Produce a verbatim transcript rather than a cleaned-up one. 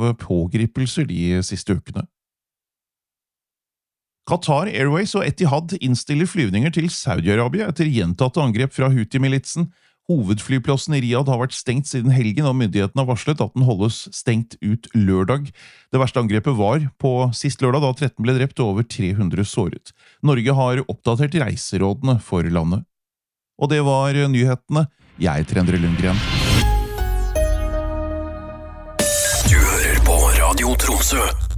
av pågripelser de siste ukene. Qatar Airways og Etihad innstiller flyvninger til Saudi-Arabia etter gjentatte angrep fra Houthi-militsen. Hovedflyplassen i Riyadh har vært stengt siden helgen, og myndighetene har varslet at den holdes stengt ut lørdag. Det verste angrepet var på sist lørdag, da tretten ble drept og over tre hundre såret. Norge har oppdatert reiserådene for landet. Og det var nyhetene. Jeg heter Endre Lundgren. Du hører på Radio Tromsø.